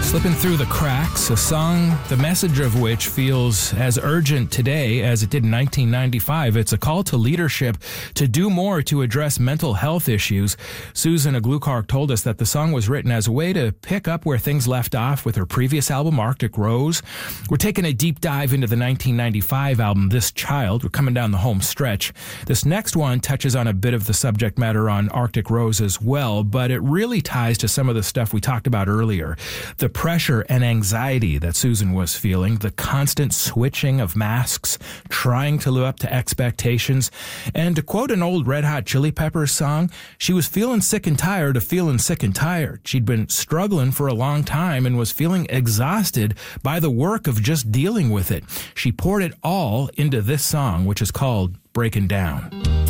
Slipping Through the Cracks, a song, the message of which feels as urgent today as it did in 1995. It's a call to leadership to do more to address mental health issues. Susan Aglukark told us that the song was written as a way to pick up where things left off with her previous album, Arctic Rose. We're taking a deep dive into the 1995 album, This Child. We're coming down the home stretch. This next one touches on a bit of the subject matter on Arctic Rose as well, but it really ties to some of the stuff we talked about earlier. The pressure and anxiety that Susan was feeling, the constant switching of masks, trying to live up to expectations, and to quote an old Red Hot Chili Peppers song, she was feeling sick and tired of feeling sick and tired. She'd been struggling for a long time and was feeling exhausted by the work of just dealing with it. She poured it all into this song, which is called Breaking Down.